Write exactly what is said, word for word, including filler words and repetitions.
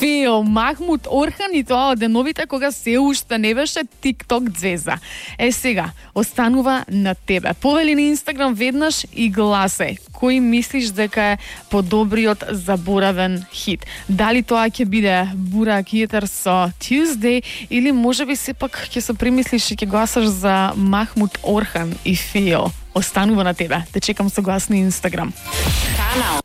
Фео, Махмут Орхан и тоа од деновите кога се уште не беше TikTok звезда. Е сега, останува на тебе. Повели на Инстаграм веднаш и гласај. Кој мислиш дека е подобриот заборавен хит? Дали тоа ќе биде Бурак Јетер со Tuesday или можеби сепак ќе се премислиш и ќе гласаш за Махмут Орхан и Фео? Останува на тебе. Те чекам согласни Инстаграм. Канал.